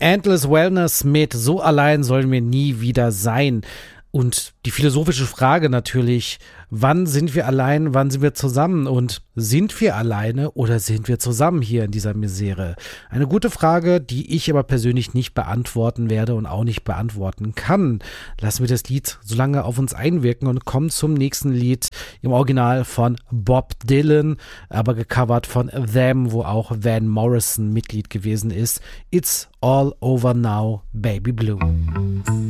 Endless Wellness mit So allein sollen wir nie wieder sein. Und die philosophische Frage natürlich, wann sind wir allein, wann sind wir zusammen und sind wir alleine oder sind wir zusammen hier in dieser Misere? Eine gute Frage, die ich aber persönlich nicht beantworten werde und auch nicht beantworten kann. Lassen wir das Lied so lange auf uns einwirken und kommen zum nächsten Lied im Original von Bob Dylan, aber gecovert von Them, wo auch Van Morrison Mitglied gewesen ist. It's all over now, baby blue.